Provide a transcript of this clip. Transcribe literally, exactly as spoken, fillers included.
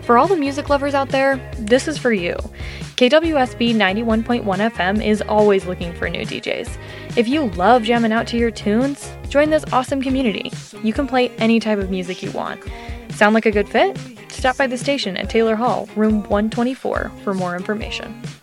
For all the music lovers out there, this is for you. K W S B ninety-one point one F M is always looking for new D Js. If you love jamming out to your tunes, join this awesome community. You can play any type of music you want. Sound like a good fit? Stop by the station at Taylor Hall, room one twenty-four for more information.